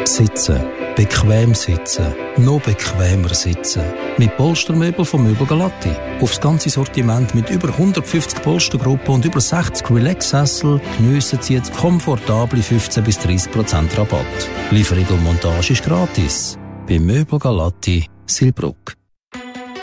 Sitzen. Bequem sitzen. Noch bequemer sitzen. Mit Polstermöbel von Möbel Galatti. Aufs ganze Sortiment mit über 150 Polstergruppen und über 60 Relax-Sessel geniessen Sie jetzt komfortable 15-30% Rabatt. Lieferung und Montage ist gratis. Bei Möbel Galatti, Silbruck.